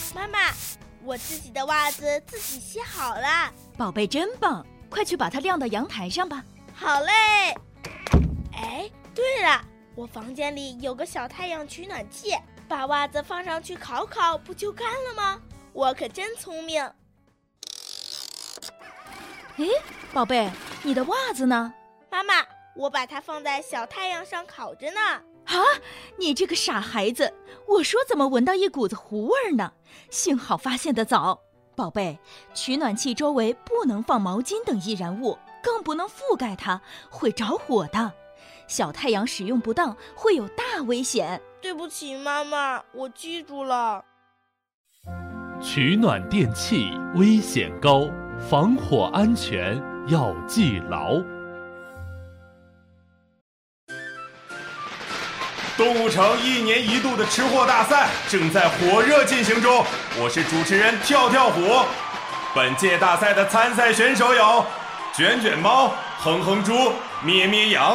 妈妈，我自己的袜子自己洗好了。 宝贝真棒，快去把它晾到阳台上吧。 好嘞。哎，对了，我房间里有个小太阳取暖器，把袜子放上去烤烤，不就干了吗？我可真聪明。 哎，宝贝，你的袜子呢？ 妈妈，我把它放在小太阳上烤着呢。 啊，你这个傻孩子，我说怎么闻到一股子糊味儿呢？幸好发现得早。宝贝，取暖器周围不能放毛巾等易燃物，更不能覆盖它，会着火的。小太阳使用不当会有大危险。 对不起，妈妈，我记住了。 取暖电器危险高，防火安全要记牢。 动物城1年1度的吃货大赛正在火热进行中，我是主持人跳跳虎。本届大赛的参赛选手有卷卷猫、哼哼猪、咩咩羊、